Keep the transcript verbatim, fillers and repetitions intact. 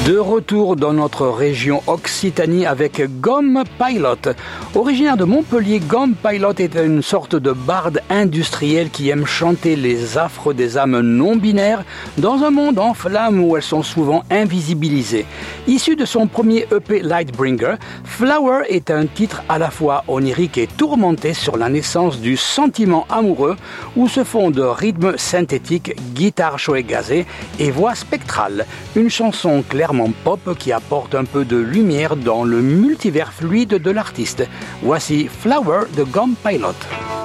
De retour dans notre région Occitanie avec Gom Pilot. Originaire de Montpellier, Gom Pilot est une sorte de barde industrielle qui aime chanter les affres des âmes non-binaires dans un monde en flammes où elles sont souvent invisibilisées. Issu de son premier E P Lightbringer, Flower est un titre à la fois onirique et tourmenté sur la naissance du sentiment amoureux où se font de rythmes synthétiques, guitare chaude gazée et voix spectrale. Une chanson clairement pop qui apporte un peu de lumière dans le multivers fluide de l'artiste. Voici Flower de Gom Pilot.